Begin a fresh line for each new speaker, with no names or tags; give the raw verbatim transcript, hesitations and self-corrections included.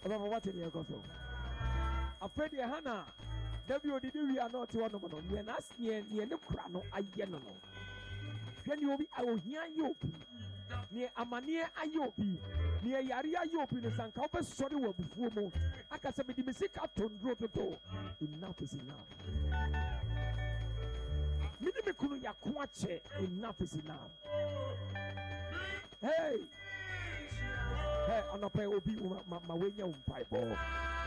About what in your gospel? Afraid your Hannah. W D we are not one of them. We are not near near the crano. I know. When you be, I will hear you. Near Amania Ayopi, near Yaria Yopi, the Sankopa sorry will be full moon. I can say the music out to door. Enough is enough. Minimikunu Yakwache, enough is enough. Hey, hey, on a pay will be my way, young pipe.